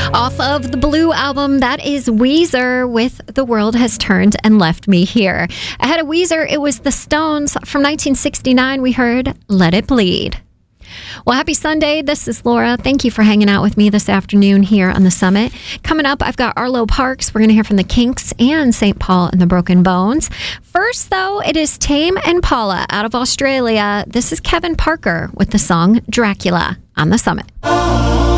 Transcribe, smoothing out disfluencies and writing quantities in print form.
Off of the Blue album, that is Weezer with The World Has Turned and Left Me Here. Ahead of Weezer, it was the Stones. From 1969, we heard Let It Bleed. Well, happy Sunday. This is Laura. Thank you for hanging out with me this afternoon here on the Summit. Coming up, I've got Arlo Parks. We're going to hear from the Kinks and St. Paul and the Broken Bones. First, though, it is Tame and Paula out of Australia. This is Kevin Parker with the song Dracula on the Summit.